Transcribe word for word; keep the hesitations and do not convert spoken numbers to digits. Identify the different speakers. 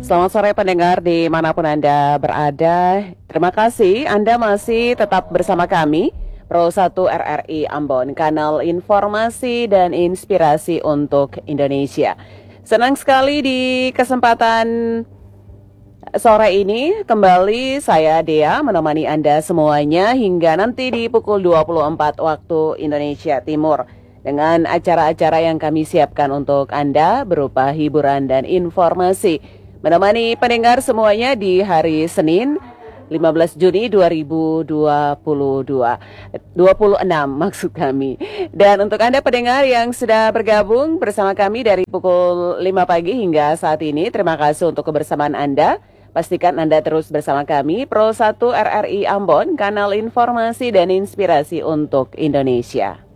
Speaker 1: Selamat sore pendengar dimanapun Anda berada. Terima kasih Anda masih tetap bersama kami Pro satu R R I Ambon, kanal informasi dan inspirasi untuk Indonesia. Senang sekali di kesempatan sore ini kembali saya Dea menemani Anda semuanya hingga nanti di pukul dua puluh empat waktu Indonesia Timur dengan acara-acara yang kami siapkan untuk Anda berupa hiburan dan informasi. Menemani pendengar semuanya di hari Senin lima belas Juni dua ribu dua puluh dua, dua puluh enam maksud kami. Dan untuk Anda pendengar yang sudah bergabung bersama kami dari pukul lima pagi hingga saat ini, terima kasih untuk kebersamaan Anda. Pastikan Anda terus bersama kami Pro satu R R I Ambon, kanal informasi dan inspirasi untuk Indonesia.